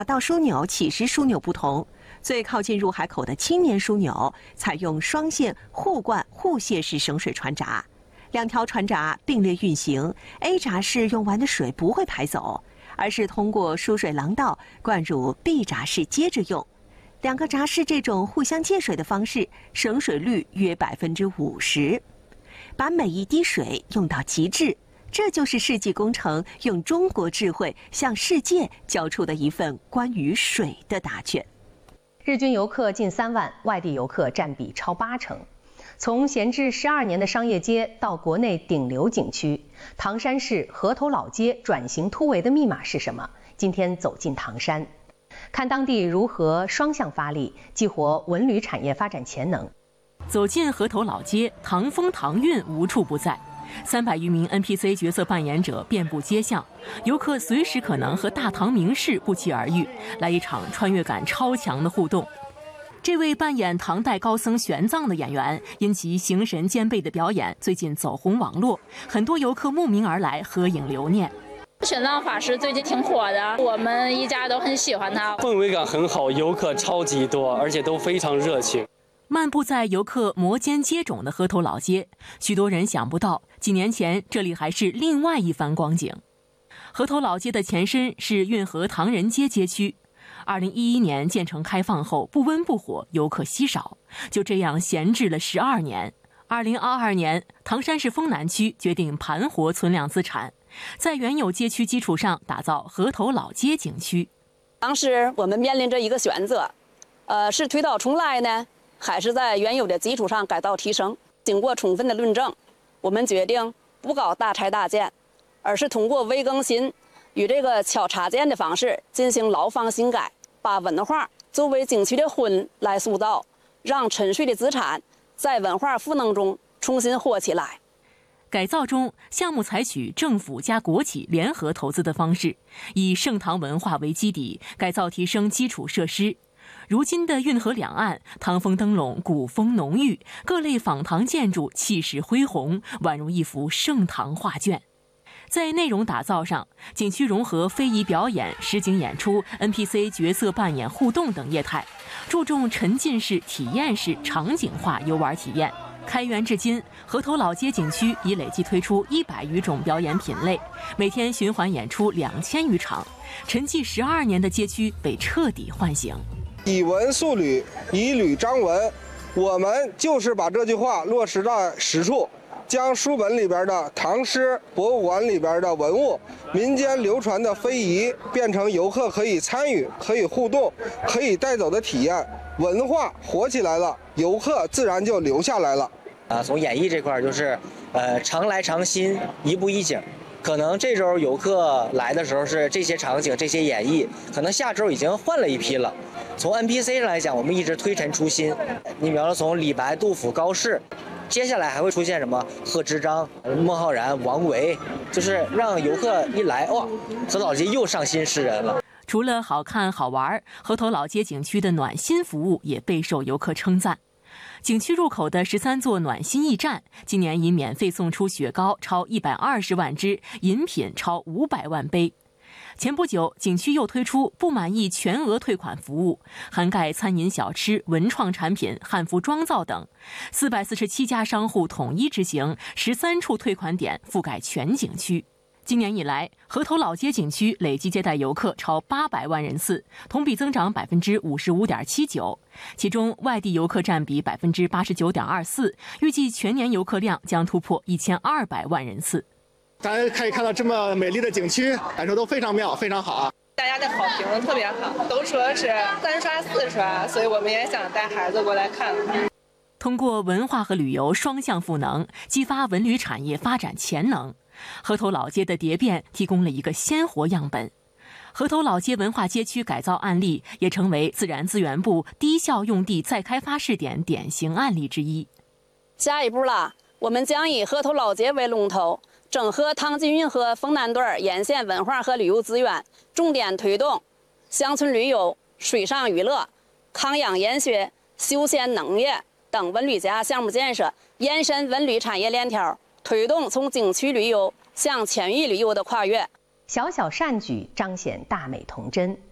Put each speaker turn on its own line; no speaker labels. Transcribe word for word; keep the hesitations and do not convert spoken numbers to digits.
道枢纽起始枢纽不同，最靠近入海口的青年枢纽采用双线互灌互泄式省水船闸，两条船闸并列运行 ，A 闸室用完的水不会排走，而是通过输水廊道灌入 B 闸室接着用。两个闸室这种互相借水的方式，省水率约百分之五十，把每一滴水用到极致。这就是世纪工程用中国智慧向世界交出的一份关于水的答卷。
日均游客近三万，外地游客占比超八成。从闲置十二年的商业街到国内顶流景区，唐山市河头老街转型突围的密码是什么？今天走进唐山，看当地如何双向发力，激活文旅产业发展潜能。
走进河头老街，唐风唐韵无处不在。三百余名 N P C 角色扮演者遍布街巷，游客随时可能和大唐名士不期而遇，来一场穿越感超强的互动。这位扮演唐代高僧玄奘的演员，因其形神兼备的表演，最近走红网络，很多游客慕名而来合影留念。
玄奘法师最近挺火的，我们一家都很喜欢他，
氛围感很好，游客超级多，而且都非常热情。
漫步在游客摩肩接踵的河头老街，许多人想不到，几年前这里还是另外一番光景。河头老街的前身是运河唐人街街区，二零一一年建成开放后不温不火，游客稀少，就这样闲置了十二年。二零二二年，唐山市丰南区决定盘活存量资产，在原有街区基础上打造河头老街景区。
当时我们面临着一个选择，呃，是推倒重来呢，还是在原有的基础上改造提升？经过充分的论证，我们决定不搞大拆大建，而是通过微更新与这个巧插件的方式进行牢房新改，把文化作为景区的魂来塑造，让沉睡的资产在文化赋能中重新活起来。
改造中，项目采取政府加国企联合投资的方式，以盛唐文化为基底，改造提升基础设施。如今的运河两岸，唐风灯笼古风浓郁，各类仿唐建筑气势恢宏，宛如一幅盛唐画卷。在内容打造上，景区融合非遗表演、实景演出、N P C 角色扮演互动等业态，注重沉浸式、体验式、场景化游玩体验。开园至今，河头老街景区已累计推出一百余种表演品类，每天循环演出两千余场。沉寂十二年的街区被彻底唤醒。
以文塑旅，以旅彰文，我们就是把这句话落实在实处，将书本里边的唐诗、博物馆里边的文物、民间流传的非遗，变成游客可以参与、可以互动、可以带走的体验。文化火起来了，游客自然就留下来了。
啊，从演艺这块就是，呃，常来常新，一步一景。可能这周游客来的时候是这些场景、这些演绎，可能下周已经换了一批了。从 N P C 上来讲，我们一直推陈出新。你比方说从李白、杜甫、高适，接下来还会出现什么贺知章、孟浩然、王维，就是让游客一来，哇，河头老街又上新诗人了。
除了好看好玩，河头老街景区的暖心服务也备受游客称赞。景区入口的十三座暖心驿站，今年已免费送出雪糕超一百二十万只，饮品超五百万杯。前不久，景区又推出不满意全额退款服务，涵盖餐饮、小吃、文创产品、汉服妆造等，四百四十七家商户统一执行，十三处退款点覆盖全景区。今年以来，河头老街景区累计接待游客超八百万人次，同比增长百分之五十五点七九，其中外地游客占比百分之八十九点二四，预计全年游客量将突破一千二百万人次。
大家可以看到这么美丽的景区，感受都非常妙，非常好啊！
大家的好评特别好，都说是三刷四刷，所以我们也想带孩子过来看看。
通过文化和旅游双向赋能，激发文旅产业发展潜能。河头老街的蝶变提供了一个鲜活样本，河头老街文化街区改造案例也成为自然资源部低效用地再开发试点典型案例之一。
下一步啦，我们将以河头老街为龙头，整合唐津运河丰南段沿线文化和旅游资源，重点推动乡村旅游、水上娱乐、康养研学、休闲农业等文旅加项目建设，延伸文旅产业链条，推动从景区旅游向全域旅游的跨越。
小小善举彰显大美童真。